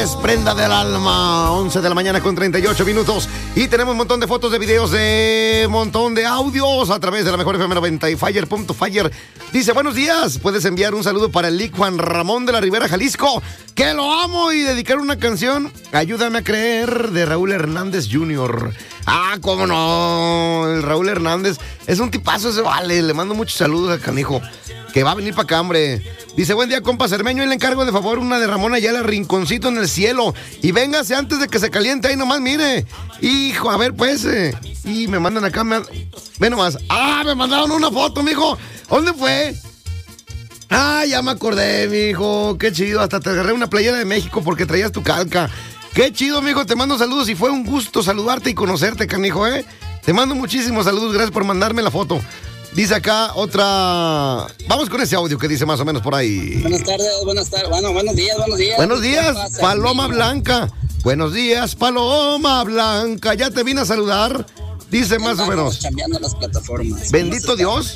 es Prenda del Alma, 11 de la mañana con 38 minutos. Y tenemos un montón de fotos, de videos, de montón de audios a través de la mejor FM 90 y Fire.fire. Dice, buenos días, puedes enviar un saludo para el Lic Juan Ramón de la Ribera, Jalisco, que lo amo, y dedicar una canción, Ayúdame a creer, de Raúl Hernández Jr. Ah, cómo no, el Raúl Hernández es un tipazo ese, vale, le mando muchos saludos al canijo, que va a venir para acá, hombre. Dice, buen día, compa Cermeño, y le encargo de favor una de Ramón Ayala, Rinconcito en el Cielo. Y véngase antes de que se caliente, ahí nomás, mire. Hijo, a ver, pues. Y me mandan acá, ve nomás. Ah, me mandaron una foto, mijo. ¿Dónde fue? Ah, ya me acordé, mijo. Qué chido, hasta te agarré una playera de México porque traías tu calca. Qué chido, mijo, te mando saludos y fue un gusto saludarte y conocerte, canijo, Te mando muchísimos saludos, gracias por mandarme la foto. Dice acá otra... Vamos con ese audio que dice más o menos por ahí. Buenas tardes. Bueno, buenos días. Buenos días, Paloma Blanca. Buenos días, Paloma Blanca. Ya te vine a saludar. Dice más o menos. Cambiando las plataformas. Bendito Dios.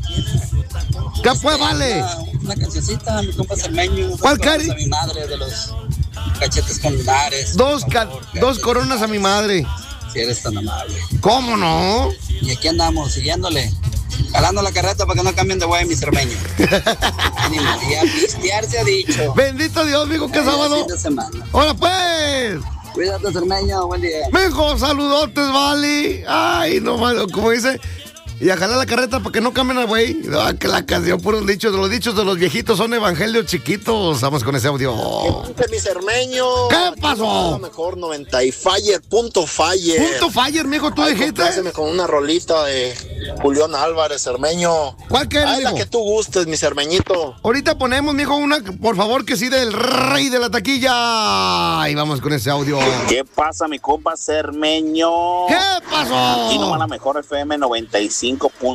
¿Qué fue, vale? Una cancioncita, mi compa Cermeño. ¿Cuál, Cari? A mi madre de los cachetes con lunares. Dos coronas a mi madre. Si eres tan amable. ¿Cómo no? Y aquí andamos, siguiéndole. Jalando la carreta para que no cambien de güey, mi Cermeño. Ánimo, y a pistear se ha dicho. Bendito Dios, mijo, que sábado. Fin de semana. ¡Hola, pues! Cuídate, Cermeño, buen día. Mijo, saludotes, vale. Ay, no malo, como dice. Y a jalar la carreta para que no cambien al güey. Ah, que la canción, puros dichos. Los dichos de los viejitos son evangelios chiquitos. Vamos con ese audio. ¿Qué mi Cermeño? ¿Qué pasó? A lo mejor 90 y Fire, punto Fire. Punto Fire, mijo, tú dijiste. Compláceme con una rolita de Julián Álvarez, Cermeño. ¿Cuál quieres, mijo? La que tú gustes, mi Cermeñito. Ahorita ponemos, mijo, una, por favor, que sí, del rey de la taquilla. Y vamos con ese audio. ¿Qué pasa, mi compa Cermeño? ¿Qué pasó? Aquí nomás la mejor FM 95.fire.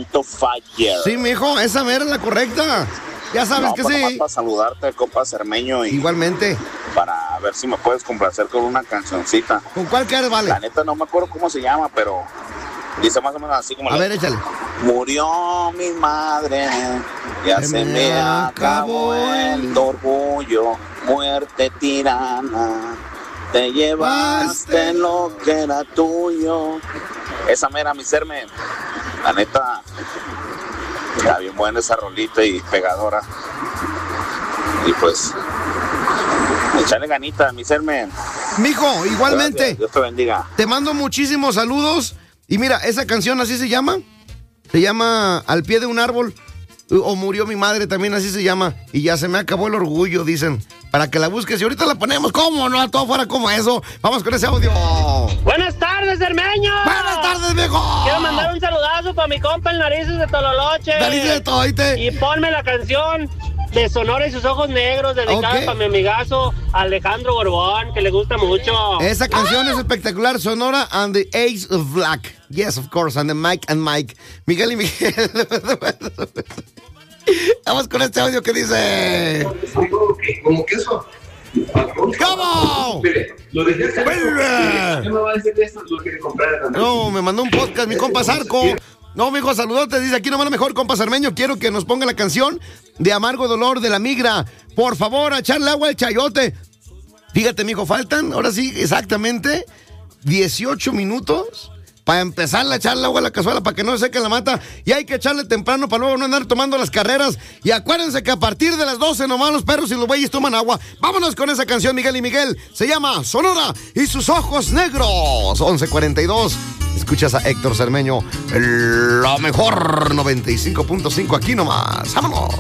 Sí, mijo, esa mera es la correcta. Ya sabes que sí. Para saludarte, compa Cermeño. Y igualmente. Para ver si me puedes complacer con una cancioncita. ¿Con cuál quieres, vale? La neta no me acuerdo cómo se llama, pero dice más o menos así como... A ver, échale. Murió mi madre, ya se me acabó el orgullo, muerte tirana, te llevaste lo que era tuyo. Esa mera, mi Cerme, la neta, está bien buena esa rolita y pegadora. Y pues, echarle ganita, mi Cerme. Mijo, igualmente. Gracias, Dios te bendiga. Te mando muchísimos saludos. Y mira, esa canción así se llama. Se llama Al pie de un árbol. O Murió mi madre, también así se llama. Y ya se me acabó el orgullo, dicen. Para que la busques. Y ahorita la ponemos. ¿Cómo no? A todo fuera como eso. Vamos con ese audio. Buenas tardes, Cermeño. Buenas tardes, viejo. Quiero mandar un saludazo para mi compa el Narices de Tololoche. Narices de Toloite. Y ponme la canción de Sonora y sus ojos negros, dedicada para mi amigazo Alejandro Borbón, que le gusta mucho. Esa canción es espectacular. Sonora and the Ace of Black. Yes, of course, and the Mike and Mike. Miguel y Miguel. Vamos con este audio que dice... ¿Cómo queso? ¿Cómo? Mire, lo dejé hacer. ¿Qué me va a decir de esto? Lo quiere comprar también. No, me mandó un podcast mi compa Zarco. No, mijo, saludote. Dice aquí nomás lo mejor, compa Cermeño. Quiero que nos ponga la canción de Amargo Dolor de la Migra. Por favor, a echarle agua al chayote. Fíjate, mijo, faltan, ahora sí, exactamente 18 minutos para empezar a echarle agua a la cazuela para que no se seque la mata. Y hay que echarle temprano para luego no andar tomando las carreras. Y acuérdense que a partir de las 12 nomás los perros y los güeyes toman agua. Vámonos con esa canción, Miguel y Miguel. Se llama Sonora y sus ojos negros. 11:42. Escuchas a Héctor Cermeño, la mejor 95.5 aquí nomás. ¡Vámonos!